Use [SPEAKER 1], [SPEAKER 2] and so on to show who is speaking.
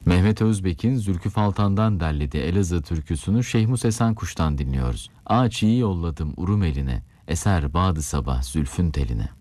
[SPEAKER 1] Mehmet Özbek'in Zülküf Altan'dan derlediği Elazığ türküsünü Şeyh Musesen Kuş'tan dinliyoruz. Ağaç iyi yolladım urum eline, eser bağdı sabah zülfün teline.